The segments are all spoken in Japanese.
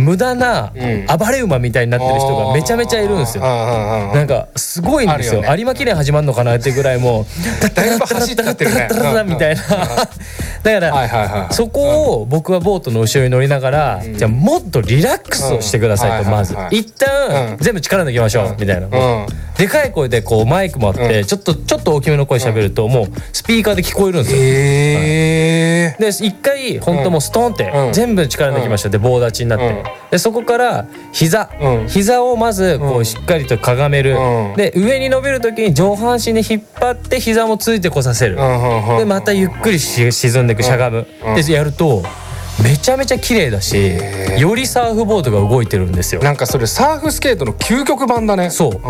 無駄な暴れ馬みたいになってる人がめちゃめちゃいるんですよ。なんかすごいんですよ。有馬記念始まるのかなってぐらいもうだいぶ走っちゃってるねみたいな。だからそこを僕はボートの後ろに乗りながら、じゃあもっとリラックスをしてくださいと、まず一旦全部力抜きましょうみたいな。でかい声でこうマイクもあってちょっと大きめの声喋るともうスピーカーで聞こえるんですよ。で一回本当もうストンって全部力抜きましたで棒立ちになって、でそこから膝をまずこうしっかりとかがめる。で上に伸びる時に上半身で引っ張って膝もついてこさせる。でまたゆっくり沈んでいく、しゃがむでやるとめちゃめちゃ綺麗だし、よりサーフボードが動いてるんですよ。 なんかそれサーフスケートの究極版だね。 そう、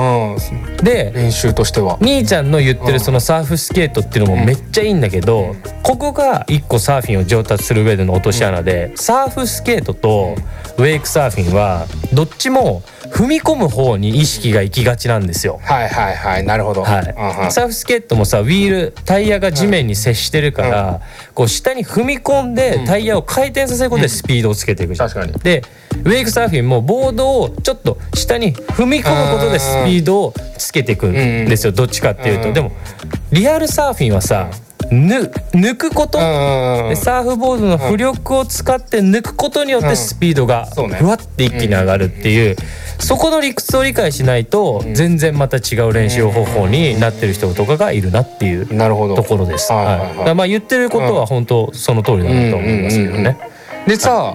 で練習としては兄ちゃんの言ってるそのサーフスケートっていうのもめっちゃいいんだけど、ここが一個サーフィンを上達する上での落とし穴で、サーフスケートとウェイクサーフィンはどっちも踏み込む方に意識が行きがちなんですよ。 なるほど。 サーフスケートもさ、ウィールタイヤが地面に接してるから、こう下に踏み込んでタイヤを回転させることでスピードをつけていくじゃん。でウェイクサーフィンもボードをちょっと下に踏み込むことでスピードをつけていくんですよ、どっちかっていうと。でもリアルサーフィンはさ、抜くことでサーフボードの浮力を使って抜くことによってスピードがふわって一気に上がるっていう、そこの理屈を理解しないと全然また違う練習方法になってる人とかがいるなっていうところです。まあ言ってることは本当その通りだなと思いますけどね。 でさ、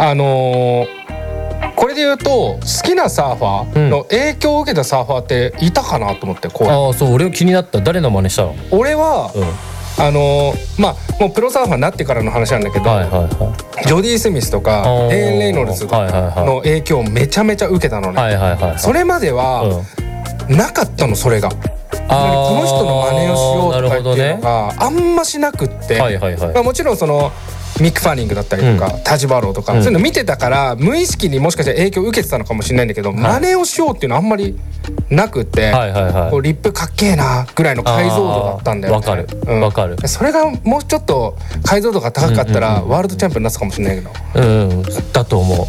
これで言うと好きなサーファーの影響を受けたサーファーっていたかなと思って。 そう、俺気になった。誰の真似したの？ 俺はまあもうプロサーファーになってからの話なんだけど、ジョディ・スミスとかエーン・レイノルズとかの影響をめちゃめちゃ受けたのね。それまではなかったの、それが。この人の真似をしようとかっていうのがあんましなくって、もちろんそのミック・ファーニングだったりとか、タジバローとか、そういうの見てたから無意識にもしかしたら影響を受けてたのかもしれないんだけど、真似をしようっていうのはあんまりなくって、こうリップかっけえなぐらいの解像度だったんだよね。 わかる。 それがもうちょっと解像度が高かったらワールドチャンピオンになったかもしれないけど。 だと思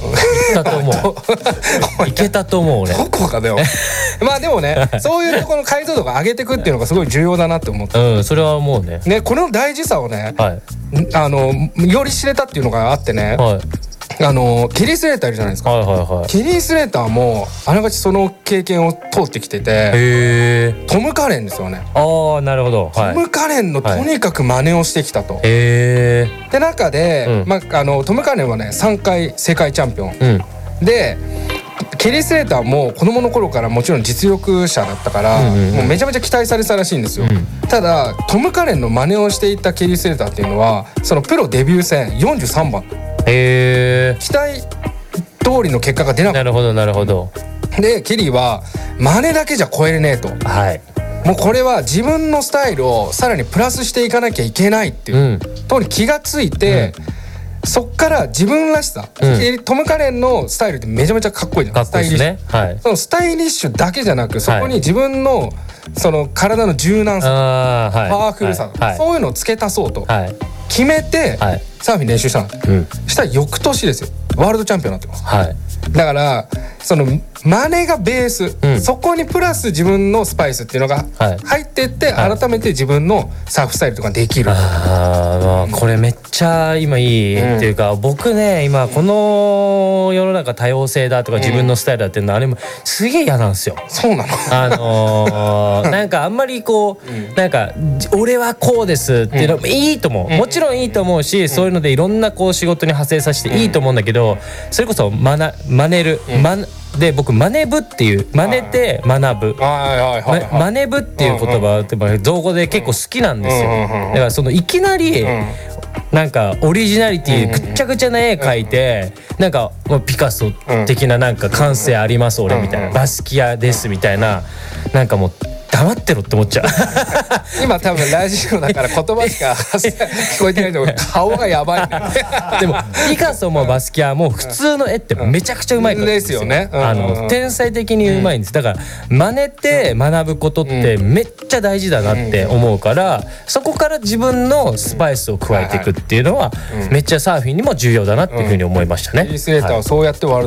う。いけたと思う俺。 どこかだよ。まあでもね、そういうところの解像度が上げていくっていうのがすごい重要だなって思って。 それはもうね。 この大事さをね、より知れたっていうのがあってね。ケリー・スレーターいるじゃないですか。ケリー・スレーターもあながちその経験を通ってきてて、トム・カレンですよね。 なるほど。 トム・カレンのとにかく真似をしてきたと。で中でトム・カレンはね3回世界チャンピオンで、ケリー・スレーターも子供の頃からもちろん実力者だったからもうめちゃめちゃ期待されてたらしいんですよ。ただトム・カレンの真似をしていたケリー・スレーターっていうのはそのプロデビュー戦43番。期待通りの結果が出なかった。 なるほど。 でケリーは真似だけじゃ超えれねえと、もうこれは自分のスタイルをさらにプラスしていかなきゃいけないっていうとに気がついて、そっから自分らしさ、トム・カレンのスタイルってめちゃめちゃかっこいいじゃん。スタイリッシュ、そのスタイリッシュだけじゃなく、そこに自分のその体の柔軟さ、パワフルさ、そういうのを付け足そうと決めてサーフィン練習したの。したら翌年ですよ、ワールドチャンピオンになってます。だからその真似がベース、そこにプラス自分のスパイスっていうのが入っていって、改めて自分のサーフスタイルとかできる。 これめっちゃ今いいっていうか、僕ね今この世の中多様性だとか自分のスタイルだっていうのあれもすげえ嫌なんですよ。 そうなの？ なんかあんまりこうなんか俺はこうですっていうのもいいと思う、もちろんいいと思うし、そういうのでいろんなこう仕事に派生させていいと思うんだけど、それこそ真似るで、僕真似部っていう真似て学ぶ真似部っていう言葉って造語で結構好きなんですよ。だからそのいきなりなんかオリジナリティぐっちゃぐちゃな絵描いて、なんかピカソ的ななんか感性あります俺みたいな、バスキアですみたいな、なんかもう黙ってろって思っちゃう。 今多分ラジオだから言葉しか聞こえてないけど顔がやばいね。 でもピカソもバスキアも普通の絵ってめちゃくちゃうまいからですよね。 天才的にうまいんです。だから真似て学ぶことってめっちゃ大事だなって思うから、そこから自分のスパイスを加えていくっていうのはめっちゃサーフィンにも重要だなっていうふうに思いましたね。 ケリー・スレーターはそうやって